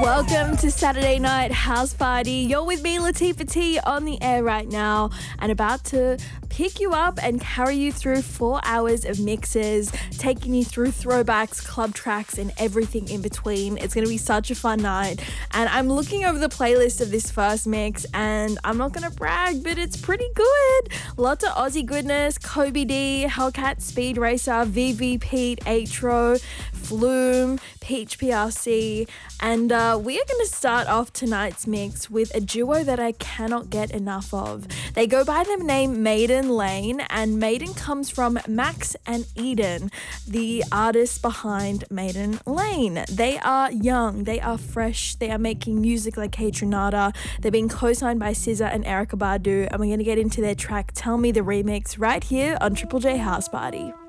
Welcome to Saturday Night House Party. You're with me, Latifah T, on the air right now and about to pick you up and carry you through 4 hours of mixes, taking you through throwbacks, club tracks, and everything in between. It's going to be such a fun night. And I'm looking over the playlist of this first mix, and I'm not going to brag, but it's pretty good. Lots of Aussie goodness: Kobe D, Hellcat Speed Racer, VV Pete, Atro, Flume, Peach PRC, and we are going to start off tonight's mix with a duo that I cannot get enough of. They go by the name Maiden Lane, and Maiden comes from Max and Eden, the artists behind Maiden Lane. They are young, they are fresh, they are making music like Kaytranada. They're being co-signed by SZA and Erykah Badu, and we're going to get into their track Tell Me the Remix right here on Triple J House Party.